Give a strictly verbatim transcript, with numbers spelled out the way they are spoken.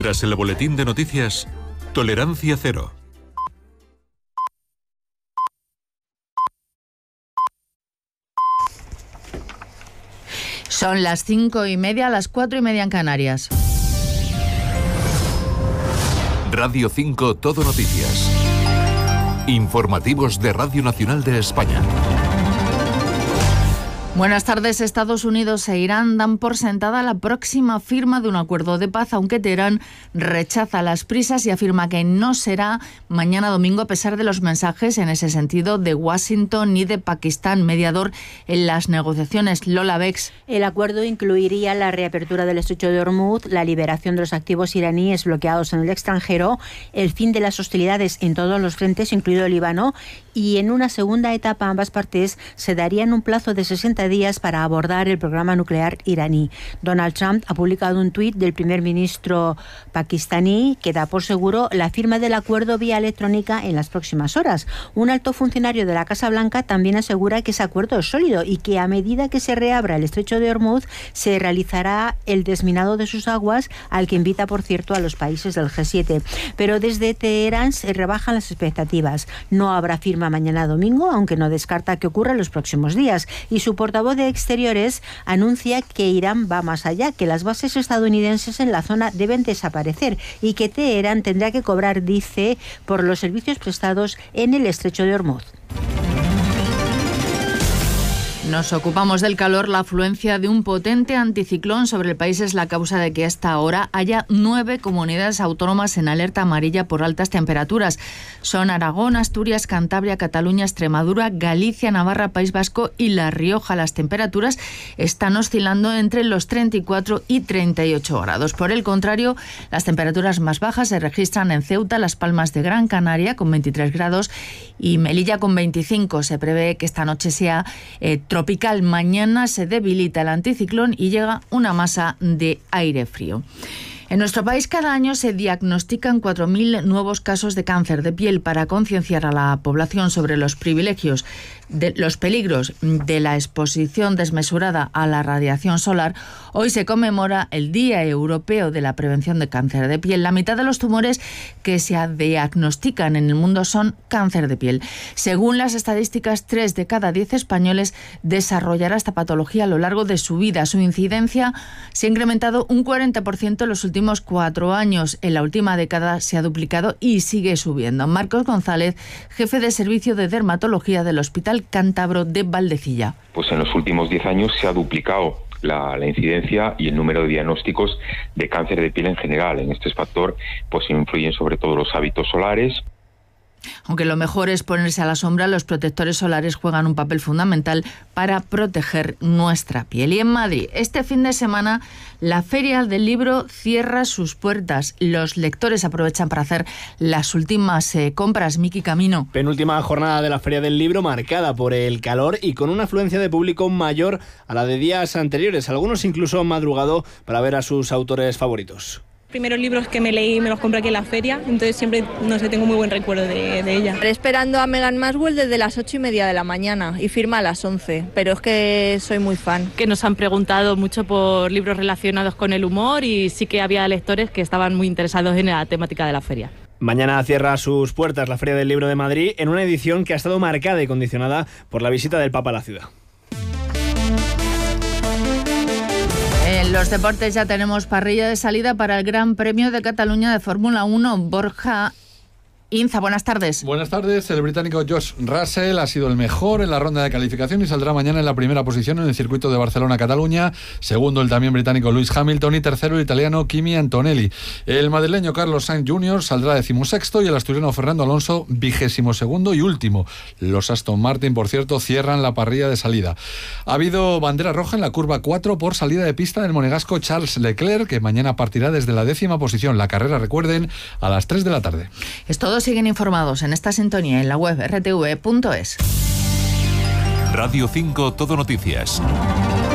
Tras el boletín de noticias, Tolerancia Cero. Son las cinco y media, las cuatro y media en Canarias. Radio cinco Todo Noticias. Informativos de Radio Nacional de España. Buenas tardes. Estados Unidos e Irán dan por sentada la próxima firma de un acuerdo de paz, aunque Teherán rechaza las prisas y afirma que no será mañana domingo, a pesar de los mensajes en ese sentido de Washington y de Pakistán, mediador en las negociaciones. Lola Bex. El acuerdo incluiría la reapertura del estrecho de Hormuz, la liberación de los activos iraníes bloqueados en el extranjero, el fin de las hostilidades en todos los frentes, incluido el Líbano, y en una segunda etapa ambas partes se darían un plazo de sesenta días para abordar el programa nuclear iraní. Donald Trump ha publicado un tuit del primer ministro pakistaní que da por seguro la firma del acuerdo vía electrónica en las próximas horas. Un alto funcionario de la Casa Blanca también asegura que ese acuerdo es sólido y que a medida que se reabra el estrecho de Hormuz se realizará el desminado de sus aguas, al que invita, por cierto, a los países del G siete. Pero desde Teherán se rebajan las expectativas. No habrá firma mañana domingo, aunque no descarta que ocurra en los próximos días. Y su portavoz de Exteriores anuncia que Irán va más allá, que las bases estadounidenses en la zona deben desaparecer y que Teherán tendrá que cobrar, dice, por los servicios prestados en el estrecho de Hormuz. Nos ocupamos del calor. La afluencia de un potente anticiclón sobre el país es la causa de que hasta ahora haya nueve comunidades autónomas en alerta amarilla por altas temperaturas. Son Aragón, Asturias, Cantabria, Cataluña, Extremadura, Galicia, Navarra, País Vasco y La Rioja. Las temperaturas están oscilando entre los treinta y cuatro y treinta y ocho grados. Por el contrario, las temperaturas más bajas se registran en Ceuta, Las Palmas de Gran Canaria con veintitrés grados y Melilla con veinticinco. Se prevé que esta noche sea eh, tropical. Mañana se debilita el anticiclón y llega una masa de aire frío. En nuestro país cada año se diagnostican cuatro mil nuevos casos de cáncer de piel. Para concienciar a la población sobre los privilegios, de los peligros de la exposición desmesurada a la radiación solar, hoy se conmemora el Día Europeo de la Prevención de Cáncer de Piel. La mitad de los tumores que se diagnostican en el mundo son cáncer de piel. Según las estadísticas, tres de cada diez españoles desarrollará esta patología a lo largo de su vida. Su incidencia se ha incrementado un cuarenta por ciento en los últimos cuatro años. En la última década se ha duplicado y sigue subiendo. Marcos González, jefe de servicio de dermatología del Hospital Cántabro de Valdecilla. Pues en los últimos diez años se ha duplicado la, la incidencia y el número de diagnósticos de cáncer de piel en general. En este factor pues influyen sobre todo los hábitos solares. Aunque lo mejor es ponerse a la sombra, los protectores solares juegan un papel fundamental para proteger nuestra piel. Y en Madrid, este fin de semana, la Feria del Libro cierra sus puertas. Los lectores aprovechan para hacer las últimas eh, compras. Miki Camino. Penúltima jornada de la Feria del Libro, marcada por el calor y con una afluencia de público mayor a la de días anteriores. Algunos incluso han madrugado para ver a sus autores favoritos. Primeros libros que me leí me los compré aquí en la feria, entonces siempre, no sé, tengo muy buen recuerdo de, de ella. Esperando a Meghan Markle desde las ocho y media de la mañana y firma a las once, pero es que soy muy fan. Que nos han preguntado mucho por libros relacionados con el humor y sí que había lectores que estaban muy interesados en la temática de la feria. Mañana cierra sus puertas la Feria del Libro de Madrid en una edición que ha estado marcada y condicionada por la visita del Papa a la ciudad. En los deportes ya tenemos parrilla de salida para el Gran Premio de Cataluña de Fórmula uno. Borja Inza, buenas tardes. Buenas tardes. El británico George Russell ha sido el mejor en la ronda de calificación y saldrá mañana en la primera posición en el circuito de Barcelona-Cataluña. Segundo, el también británico Lewis Hamilton y tercero, el italiano Kimi Antonelli. El madrileño Carlos Sainz junior saldrá decimosexto y el asturiano Fernando Alonso vigésimo segundo y último. Los Aston Martin, por cierto, cierran la parrilla de salida. Ha habido bandera roja en la curva cuatro por salida de pista del monegasco Charles Leclerc, que mañana partirá desde la décima posición. La carrera, recuerden, a las tres de la tarde. Es todo. Siguen informados en esta sintonía en la web r t v punto es. Radio cinco Todo Noticias.